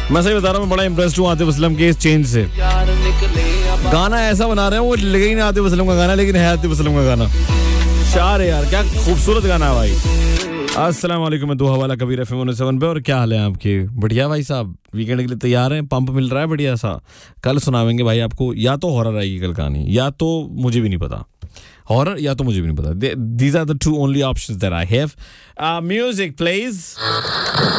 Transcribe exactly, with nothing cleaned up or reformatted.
मैं सही बता रहा हूँ, बड़ा इम्प्रेस्ड हूँ आतिफ असलम के इस चेंज से। गाना ऐसा बना रहे हैं वो लगे ही नहीं आतिफ असलम का गाना, लेकिन है आतिफ असलम का गाना। शार है यार, क्या खूबसूरत गाना है भाई। अस्सलाम वालेकुम, मैं दो हवाला Kabir FM one O seven पे। और क्या हाल है आपके? बढ़िया भाई साहब, वीकेंड के लिए तैयार हैं? पंप मिल रहा है बढ़िया सा। कल सुनावेंगे भाई आपको, या तो हॉरर आएगी कल कहानी, या तो मुझे भी नहीं पता, हॉरर या तो मुझे भी नहीं पता। These are the two only options that I have. Music please.